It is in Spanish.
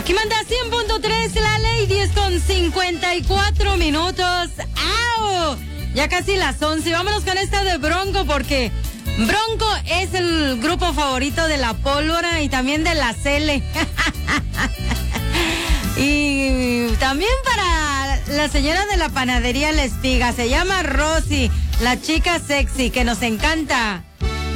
Aquí manda 100.3 la Lady es con 54 minutos. ¡Au! Ya casi las 11. Vámonos con esta de Bronco porque Bronco es el grupo favorito de la Pólvora y también de la Cele. Y también para la señora de la panadería La Espiga. Se llama Rosy, la chica sexy que nos encanta.